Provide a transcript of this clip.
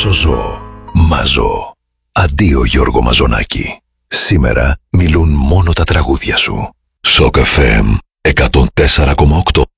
όσο ζω, μαζώ. Αντίο Γιώργο Μαζονάκη. Σήμερα μιλούν μόνο τα τραγούδια σου. Σοκ FM 104,8.